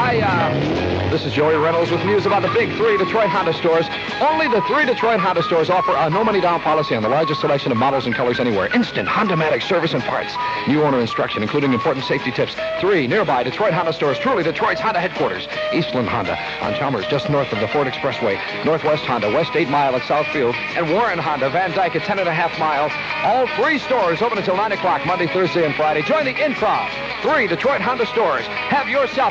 This is Joey Reynolds with news about the big 3 Detroit Honda stores. Only the 3 Detroit Honda stores offer a no-money down policy on the largest selection of models and colors anywhere. Instant Honda-matic service and parts. New owner instruction, including important safety tips. 3 nearby Detroit Honda stores. Truly Detroit's Honda headquarters. Eastland Honda on Chalmers, just north of the Ford Expressway. Northwest Honda, West 8 Mile at Southfield. And Warren Honda, Van Dyke at 10.5 miles. All 3 stores open until 9 o'clock, Monday, Thursday, and Friday. Join the in-crowd. 3 Detroit Honda stores. Have yourself